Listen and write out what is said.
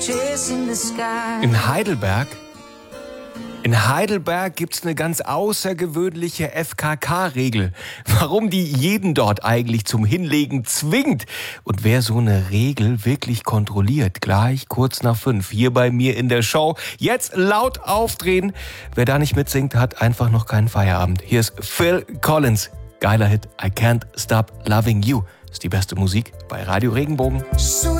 In Heidelberg? In Heidelberg gibt's eine ganz außergewöhnliche FKK-Regel. Warum die jeden dort eigentlich zum Hinlegen zwingt und wer so eine Regel wirklich kontrolliert. Gleich kurz nach 5 hier bei mir in der Show. Jetzt laut aufdrehen. Wer da nicht mitsingt, hat einfach noch keinen Feierabend. Hier ist Phil Collins. Geiler Hit. I Can't Stop Loving You. Ist die beste Musik bei Radio Regenbogen.